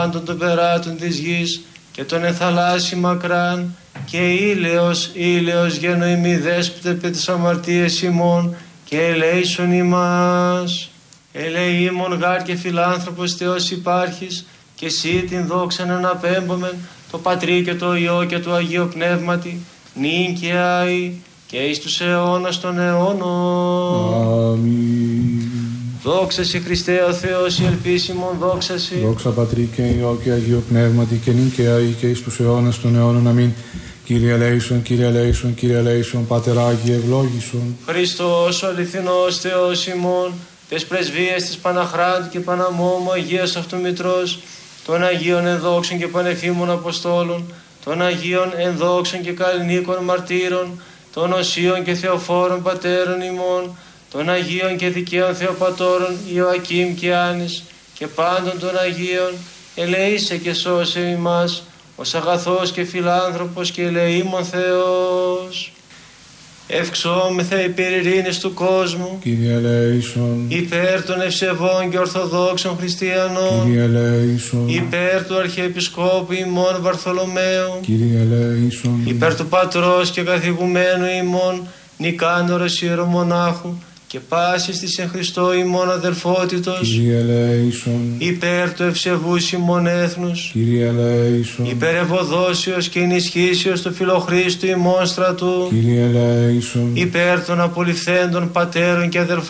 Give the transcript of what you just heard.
πάντων των περάτων της γης και τον ενθαλάσσι μακράν και ήλαιος γένο ημί δέσποτε πε τις αμαρτίες ημών και ελέησον ημάς. Ελεήμων γάρ και φιλάνθρωπος Θεός υπάρχεις και εσύ την δόξαν αναπέμπομεν το Πατρί και το Υιό και το Αγίο Πνεύματι νυν και αεί και εις τους αιώνας των αιώνων. Αμήν. Δόξα σε Χριστέ ο Θεός η ελπίσιμον δόξα σε. Δόξα Πατρί και Υιό και Αγίο Πνεύματι και νυν και αεί και εις τους αιώνας των αιώνων. Αμήν. Κύριε ελέησον, Κύριε ελέησον, Κύριε ελέησον, Πάτερ Άγιε ευλόγησον. Χριστός ο αληθινός Θεός ημών, τες πρεσβείες της Παναχράντου και Παναμόμου Αγίας Αυτού Μητρός, των Αγίων ενδόξων και πανεφήμων Αποστόλων, των Αγίων ενδόξων και καλλινίκων μαρτύρων, των Οσίων και Θεοφόρων Πατέρων ημών, των Αγίων και δικαίων Θεοπατώρων Ιωακήμ και Άνης και πάντων των Αγίων, ελεήσε και σώσε ημάς, ως αγαθός και φιλάνθρωπος και ελεήμων Θεός. Ευξόμεθα υπέρ ειρήνης του κόσμου, Κύριε ελέησον. υπέρ των ευσεβών και ορθοδόξων χριστιανών, Κύριε ελέησον. υπέρ του Αρχιεπισκόπου ημών Βαρθολομαίου, Κύριε ελέησον. υπέρ του Πατρός και καθηγουμένου ημών Νικάνωρος Ιερομονάχου και πάσης της εν Χριστώ ημών αδελφότητος, Κύριε ελέησον. υπέρ του ευσεβούς ημών έθνους, Κύριε ελέησον. υπέρ ευωδόσεως και ενισχύσεως του Φιλοχρίστου ημών στρατού, Κύριε ελέησον. υπέρ των απολυθέντων πατέρων και αδελφών